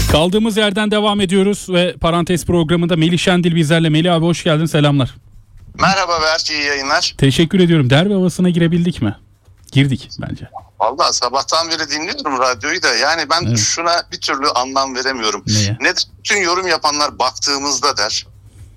Kaldığımız yerden devam ediyoruz ve parantez programında Melih Şendil bizlerle. Melih abi hoş geldin, selamlar. Merhaba Berk, iyi yayınlar. Teşekkür ediyorum. Derbi havasına girebildik mi? Girdik bence. Vallahi sabahtan beri dinliyorum radyoyu da yani ben şuna bir türlü anlam veremiyorum. Neye? Ne bütün yorum yapanlar baktığımızda der.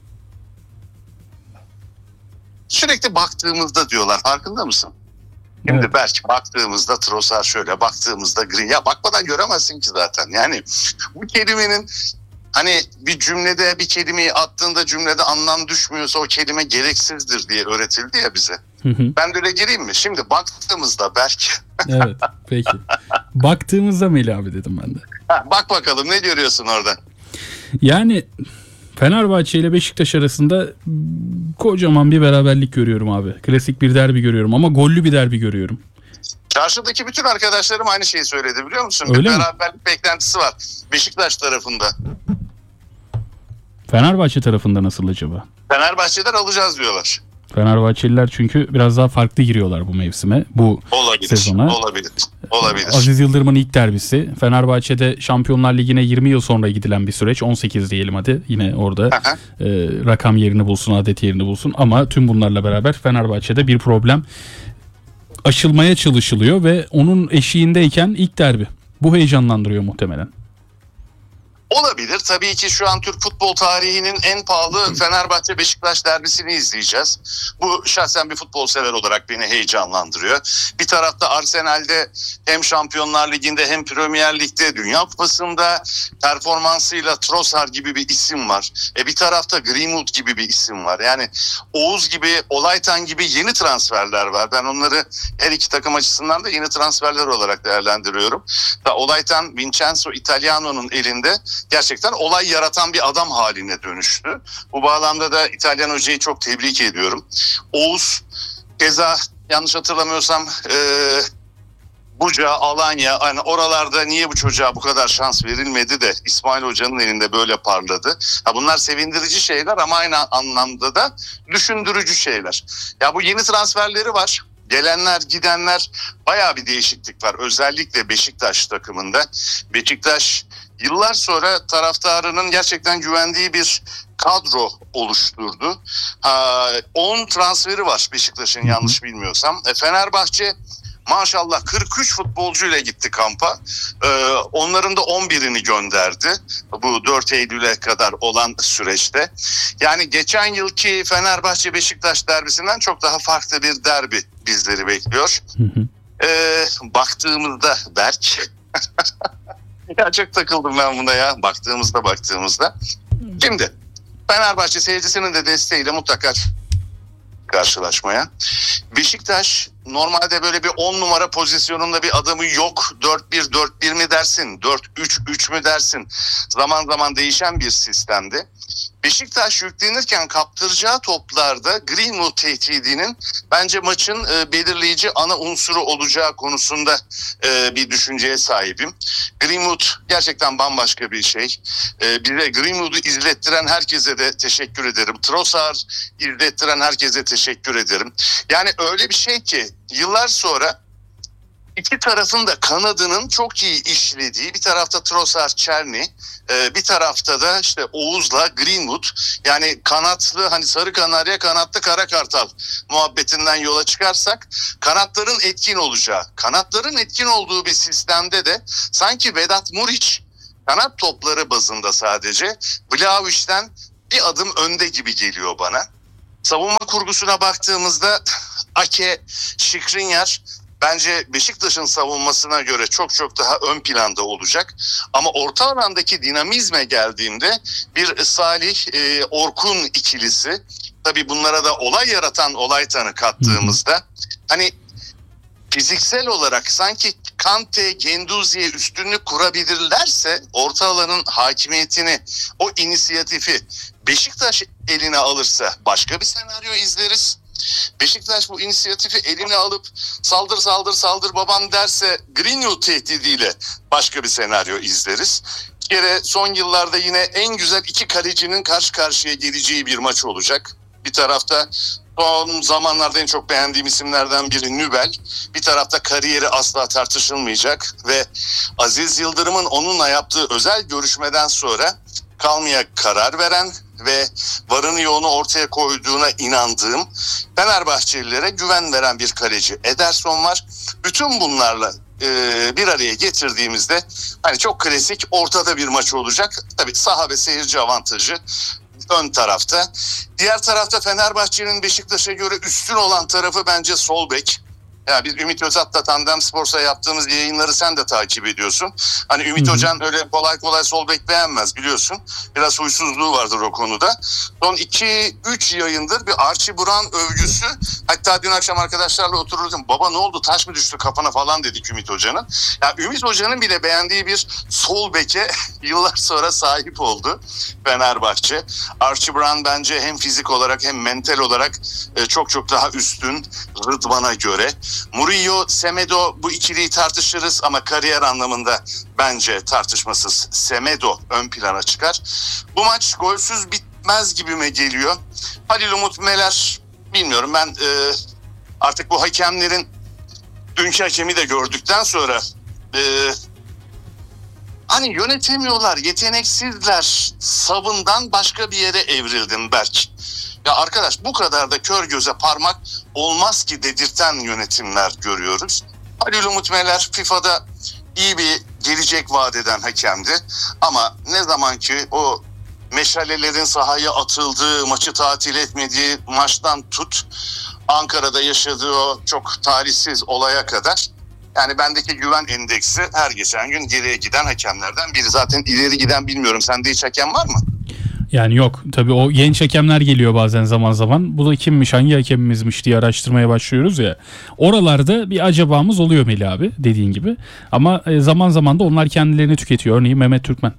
Sürekli baktığımızda diyorlar, farkında mısın? Şimdi Evet. belki baktığımızda Trossard şöyle, baktığımızda Green, ya bakmadan göremezsin ki zaten. Yani bu kelimenin hani bir cümlede bir kelimeyi attığında cümlede anlam düşmüyorsa o kelime gereksizdir diye öğretildi ya bize. Ben de öyle gireyim mi? Şimdi baktığımızda belki. Evet peki. Baktığımızda Melih abi dedim ben de. Bak bakalım ne görüyorsun orada? Yani Fenerbahçe ile Beşiktaş arasında kocaman bir beraberlik görüyorum abi. Klasik bir derbi görüyorum ama gollü bir derbi görüyorum. Çarşıdaki bütün arkadaşlarım aynı şeyi söyledi, biliyor musun? Öyle bir mi? beraberlik beklentisi var Beşiktaş tarafında. Fenerbahçe tarafında nasıl acaba? Fenerbahçe'den alacağız diyorlar. Fenerbahçeliler çünkü biraz daha farklı giriyorlar bu mevsime, bu Olabilir. sezona. Olabilir. Aziz Yıldırım'ın ilk derbisi. Fenerbahçe'de Şampiyonlar Ligi'ne 20 yıl sonra gidilen bir süreç. 18 diyelim hadi. Yine orada rakam yerini bulsun, adet yerini bulsun. Ama tüm bunlarla beraber Fenerbahçe'de bir problem aşılmaya çalışılıyor ve onun eşiğindeyken ilk derbi. Bu heyecanlandırıyor muhtemelen. Olabilir. Tabii ki şu an Türk futbol tarihinin en pahalı Fenerbahçe Beşiktaş derbisini izleyeceğiz. Bu şahsen bir futbol sever olarak beni heyecanlandırıyor. Bir tarafta Arsenal'de hem Şampiyonlar Ligi'nde hem Premier Lig'de, Dünya Kupası'nda performansıyla Trossard gibi bir isim var. Bir tarafta Greenwood gibi bir isim var. Yani Oğuz gibi, Olaytan gibi yeni transferler var. Ben onları her iki takım açısından da yeni transferler olarak değerlendiriyorum. Olaytan, Vincenzo Italiano'nun elinde gerçekten olay yaratan bir adam haline dönüştü. Bu bağlamda da İtalyan hocayı çok tebrik ediyorum. Oğuz keza yanlış hatırlamıyorsam Buca, Alanya, hani oralarda niye bu çocuğa bu kadar şans verilmedi de İsmail Hoca'nın elinde böyle parladı. Bunlar sevindirici şeyler ama aynı anlamda da düşündürücü şeyler. Ya bu yeni transferleri var. Gelenler, gidenler, bayağı bir değişiklik var. Özellikle Beşiktaş takımında. Beşiktaş yıllar sonra taraftarının gerçekten güvendiği bir kadro oluşturdu. 10 transferi var Beşiktaş'ın, yanlış bilmiyorsam. Fenerbahçe maşallah 43 futbolcuyla gitti kampa. Onların da 11'ini gönderdi. Bu 4 Eylül'e kadar olan süreçte. Yani geçen yılki Fenerbahçe Beşiktaş derbisinden çok daha farklı bir derbi bizleri bekliyor. Baktığımızda Berk ya çok takıldım ben buna ya. Baktığımızda. Şimdi Fenerbahçe seyircisinin de desteğiyle mutlaka karşılaşmaya. Beşiktaş normalde böyle bir 10 numara pozisyonunda bir adamı yok. 4-1-4-1 mi dersin? 4-3-3 mü dersin? Zaman zaman değişen bir sistemdi. Beşiktaş yüklenirken kaptıracağı toplarda Greenwood tehdidinin bence maçın belirleyici ana unsuru olacağı konusunda bir düşünceye sahibim. Greenwood gerçekten bambaşka bir şey. Bize Greenwood'u izlettiren herkese de teşekkür ederim. Trossard izlettiren herkese teşekkür ederim. Yani öyle bir şey ki yıllar sonra İki tarafın da kanadının çok iyi işlediği, bir tarafta Trossard, Çerni, bir tarafta da işte Oğuz'la Greenwood, yani kanatlı, hani sarı kanarya kanatlı kara kartal muhabbetinden yola çıkarsak kanatların etkin olacağı, kanatların etkin olduğu bir sistemde de sanki Vedat Muriç kanat topları bazında sadece Vlahovic'ten bir adım önde gibi geliyor bana. Savunma kurgusuna baktığımızda Ake, Skriniar bence Beşiktaş'ın savunmasına göre çok çok daha ön planda olacak. Ama orta alandaki dinamizme geldiğimde bir Salih Orkun ikilisi, tabii bunlara da olay yaratan Olaytan'ı kattığımızda hani fiziksel olarak sanki Kante, Genduzi'ye üstünlük kurabilirlerse orta alanın hakimiyetini, o inisiyatifi Beşiktaş eline alırsa başka bir senaryo izleriz. Beşiktaş bu inisiyatifi eline alıp saldır babam derse Greenwood tehdidiyle başka bir senaryo izleriz. Bir kere son yıllarda yine en güzel iki kalecinin karşı karşıya geleceği bir maç olacak. Bir tarafta son zamanlarda en çok beğendiğim isimlerden biri Nübel. Bir tarafta kariyeri asla tartışılmayacak ve Aziz Yıldırım'ın onunla yaptığı özel görüşmeden sonra kalmaya karar veren ve varını yoğunu ortaya koyduğuna inandığım, Fenerbahçelilere güven veren bir kaleci Ederson var. Bütün bunlarla bir araya getirdiğimizde hani çok klasik ortada bir maç olacak. Tabii saha ve seyirci avantajı ön tarafta. Diğer tarafta Fenerbahçe'nin Beşiktaş'a göre üstün olan tarafı bence sol bek. Ya biz Ümit Özat'la Tandem Spor'sa yaptığımız yayınları sen de takip ediyorsun. Hani Ümit Hoca'nın öyle kolay kolay sol bek beğenmez biliyorsun. Biraz huysuzluğu vardır o konuda. Son 2-3 yayındır bir Archie Brown övgüsü. Hatta dün akşam arkadaşlarla otururdum. Baba ne oldu, taş mı düştü kafana falan dedik Ümit Hoca'nın. Ya Ümit Hoca'nın bile beğendiği bir sol beke yıllar sonra sahip oldu Fenerbahçe. Archie Brown bence hem fizik olarak hem mental olarak çok çok daha üstün Rıdvan'a göre. Murillo, Semedo bu ikiliyi tartışırız ama kariyer anlamında bence tartışmasız Semedo ön plana çıkar. Bu maç golsüz bitmez gibime geliyor. Halil Umut Meler bilmiyorum ben artık bu hakemlerin dünkü hakemi de gördükten sonra hani yönetemiyorlar, yeteneksizler savından başka bir yere evrildim Berk. Ya arkadaş bu kadar da kör göze parmak olmaz ki dedirten yönetimler görüyoruz. Halil Umut Meler FIFA'da iyi bir gelecek vaat eden hakemdi. Ama ne zaman ki o meşalelerin sahaya atıldığı, maçı tatil etmediği maçtan tut, Ankara'da yaşadığı o çok talihsiz olaya kadar, yani bendeki güven endeksi her geçen gün geriye giden hakemlerden biri. Zaten ileri giden bilmiyorum. Sende hiç hakem var mı? Yani yok. Tabii o genç hakemler geliyor bazen zaman zaman. Bu da kimmiş, hangi hakemimizmiş diye araştırmaya başlıyoruz ya. Oralarda bir acabamız oluyor Melih abi dediğin gibi. Ama zaman zaman da onlar kendilerini tüketiyor. Örneğin Mehmet Türkmen.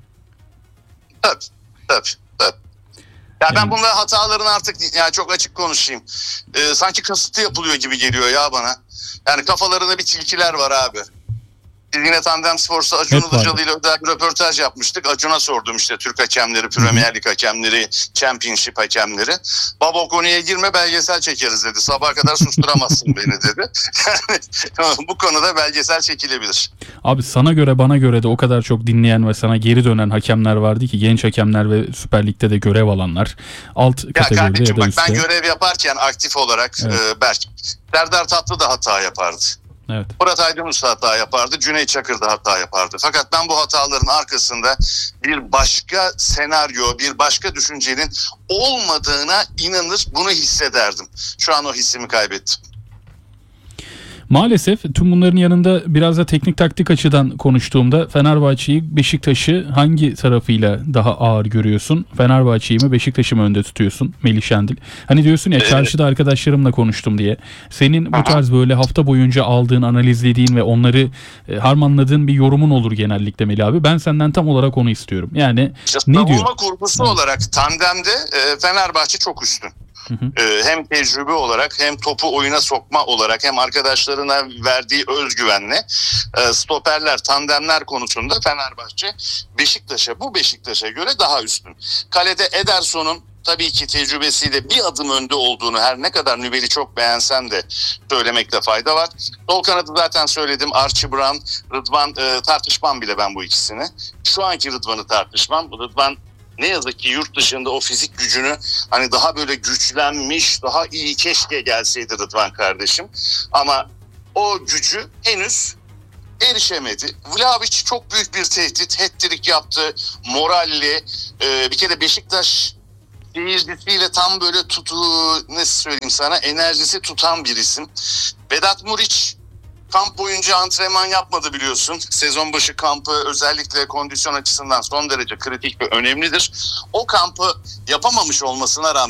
Tabii. Ya ben bunda hataların artık yani çok açık konuşayım. Sanki kasıtlı yapılıyor gibi geliyor ya bana. Yani kafalarında bir tilkiler var abi. Biz yine Tandem Spor'sa Acun Ilıcalı ile özel bir röportaj yapmıştık. Acun'a sordum işte Türk hakemleri, Premier Lig hakemleri, Championship hakemleri. Baba o konuya girme, belgesel çekeriz dedi. Sabaha kadar susturamazsın beni dedi. Yani bu konuda belgesel çekilebilir. Abi sana göre bana göre de o kadar çok dinleyen ve sana geri dönen hakemler vardı ki, genç hakemler ve Süper Lig'de de görev alanlar. Alt kategoride kardeşim, ya da üstte. üstte. Ben görev yaparken aktif olarak Berk, Serdar Tatlı da hata yapardı. Evet. Murat Aydınus da hata yapardı, Cüneyt Çakır da hata yapardı. Fakat ben bu hataların arkasında bir başka senaryo, bir başka düşüncenin olmadığına inanır, bunu hissederdim. Şu an o hissimi kaybettim. Maalesef tüm bunların yanında biraz da teknik taktik açıdan konuştuğumda Fenerbahçe'yi, Beşiktaş'ı hangi tarafıyla daha ağır görüyorsun? Fenerbahçe'yi mi, Beşiktaş'ı mı önde tutuyorsun Melih Şendil? Hani diyorsun ya çarşıda arkadaşlarımla konuştum diye. Senin bu tarz böyle hafta boyunca aldığın, analizlediğin ve onları harmanladığın bir yorumun olur genellikle Melih abi. Ben senden tam olarak onu istiyorum. Yani İşte ne diyor? savunma kurgusu olarak tandemde Fenerbahçe çok üstün. Hem tecrübe olarak hem topu oyuna sokma olarak hem arkadaşlarına verdiği özgüvenle stoperler, tandemler konusunda Fenerbahçe Beşiktaş'a göre daha üstün. Kalede Ederson'un tabii ki tecrübesiyle bir adım önde olduğunu her ne kadar Nübel'i çok beğensem de söylemekte fayda var. Sol kanadı zaten söyledim. Archie Brown, Rıdvan tartışmam bile ben bu ikisini. Şu anki Rıdvan'ı tartışmam. Rıdvan ne yazık ki yurt dışında o fizik gücünü hani daha böyle güçlenmiş, daha iyi keşke gelseydi Rıdvan kardeşim. Ama o gücü henüz erişemedi. Vlahovic çok büyük bir tehdit. Hat-trick yaptı. Moralli. Bir kere Beşiktaş seyircisiyle tam böyle nasıl söyleyeyim sana, enerjisi tutan bir isim. Vedat Muriç kamp boyunca antrenman yapmadı biliyorsun. Sezon başı kampı özellikle kondisyon açısından son derece kritik ve önemlidir. O kampı yapamamış olmasına rağmen